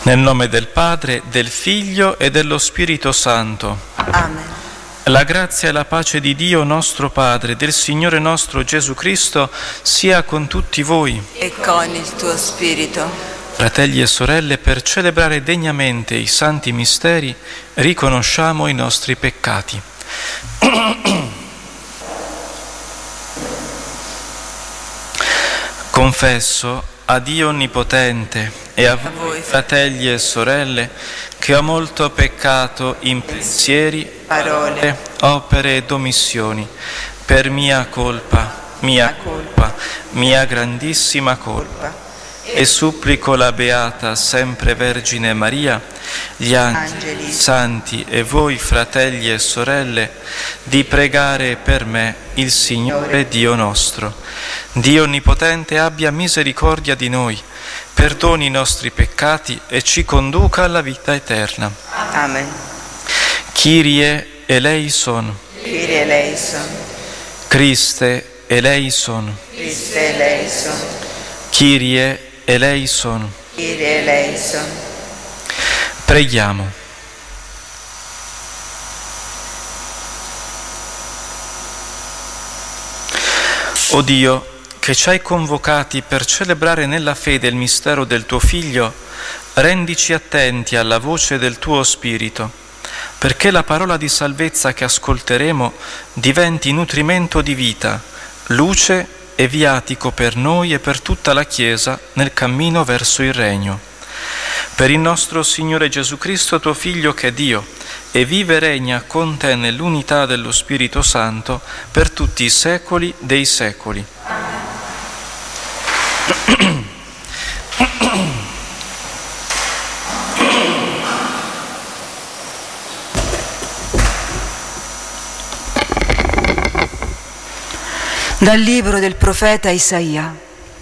Nel nome del Padre, del Figlio e dello Spirito Santo. Amen. La grazia e la pace di Dio nostro Padre, del Signore nostro Gesù Cristo, sia con tutti voi. E con il tuo spirito. Fratelli e sorelle, per celebrare degnamente i santi misteri, riconosciamo i nostri peccati. Confesso a Dio Onnipotente e a voi, fratelli e sorelle, che ho molto peccato in pensieri, parole, opere ed omissioni, per mia grandissima colpa. E supplico la Beata sempre Vergine Maria, gli angeli, santi e voi, fratelli e sorelle, di pregare per me il Signore Dio nostro. Dio Onnipotente abbia misericordia di noi, perdoni i nostri peccati e ci conduca alla vita eterna. Amen. Kyrie eleison. Kyrie eleison. Christe eleison. Christe eleison. Kyrie eleison. Kyrie eleison. Preghiamo. O Dio, che ci hai convocati per celebrare nella fede il mistero del tuo Figlio, rendici attenti alla voce del tuo Spirito, perché la parola di salvezza che ascolteremo diventi nutrimento di vita, luce e viatico per noi e per tutta la Chiesa nel cammino verso il Regno. Per il nostro Signore Gesù Cristo, tuo Figlio, che è Dio, e vive e regna con te nell'unità dello Spirito Santo per tutti i secoli dei secoli. Dal libro del profeta Isaia.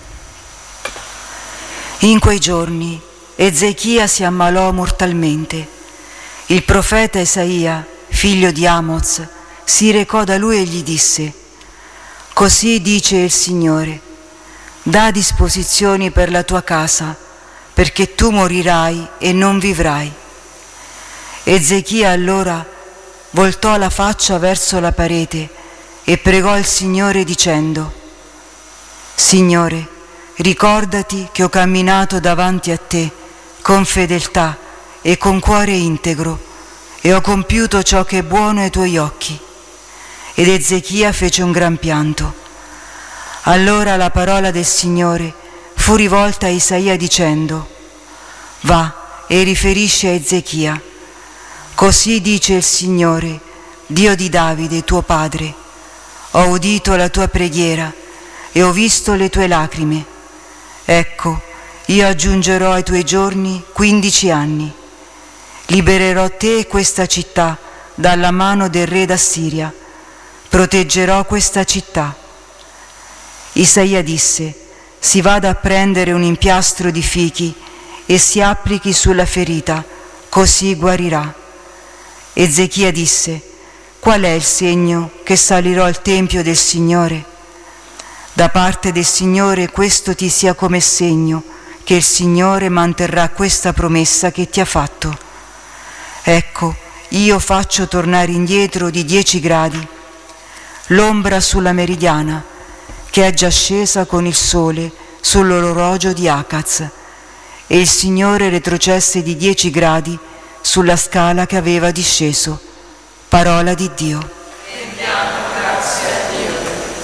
In quei giorni Ezechia si ammalò mortalmente. Il profeta Isaia, figlio di Amoz, si recò da lui e gli disse: «Così dice il Signore, dà disposizioni per la tua casa, perché tu morirai e non vivrai». Ezechia allora voltò la faccia verso la parete e pregò il Signore dicendo: «Signore, ricordati che ho camminato davanti a te con fedeltà e con cuore integro e ho compiuto ciò che è buono ai tuoi occhi». Ed Ezechia fece un gran pianto. Allora la parola del Signore fu rivolta a Isaia dicendo: «Va e riferisci a Ezechia. Così dice il Signore, Dio di Davide, tuo padre: ho udito la tua preghiera e ho visto le tue lacrime. Ecco, io aggiungerò ai tuoi giorni 15 anni. Libererò te e questa città dalla mano del re d'Assiria. Proteggerò questa città». Isaia disse: «Si vada a prendere un impiastro di fichi e si applichi sulla ferita, così guarirà». Ezechia disse: «Qual è il segno che salirò al Tempio del Signore? Da parte del Signore questo ti sia come segno che il Signore manterrà questa promessa che ti ha fatto. Ecco, io faccio tornare indietro di 10 gradi l'ombra sulla meridiana, che è già scesa con il sole sull'orologio di Acaz, e il Signore retrocesse di 10 gradi sulla scala che aveva disceso». Parola di Dio. Rendiamo grazie a Dio.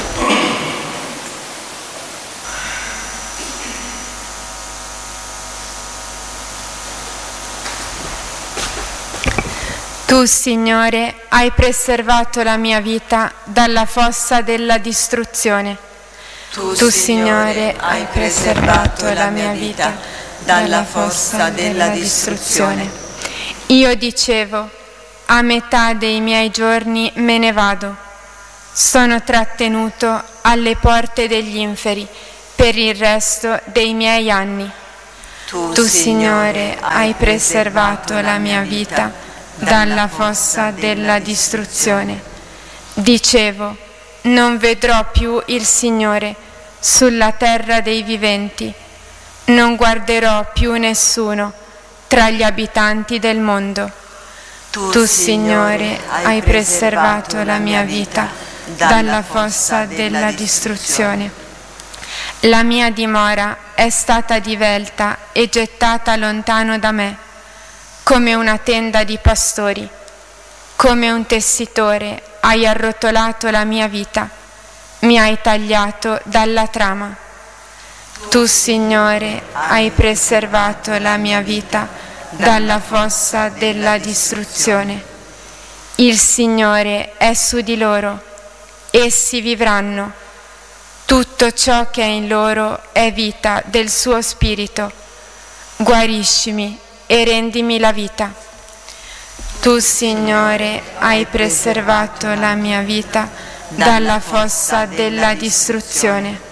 Tu, Signore, hai preservato la mia vita dalla fossa della distruzione. Tu, Signore, hai preservato la mia vita dalla fossa della distruzione. Io dicevo: a metà dei miei giorni me ne vado. Sono trattenuto alle porte degli inferi per il resto dei miei anni. Tu, Signore, hai preservato la mia vita dalla fossa della distruzione. Dicevo: non vedrò più il Signore sulla terra dei viventi. Non guarderò più nessuno tra gli abitanti del mondo. Tu, Signore, hai preservato la mia vita dalla fossa della distruzione. La mia dimora è stata divelta e gettata lontano da me, come una tenda di pastori. Come un tessitore hai arrotolato la mia vita, mi hai tagliato dalla trama. Tu, Signore, hai preservato la mia vita dalla fossa della distruzione. Il Signore è su di loro, essi vivranno. Tutto ciò che è in loro è vita del suo spirito. Guariscimi e rendimi la vita. Tu, Signore, hai preservato la mia vita dalla fossa della distruzione.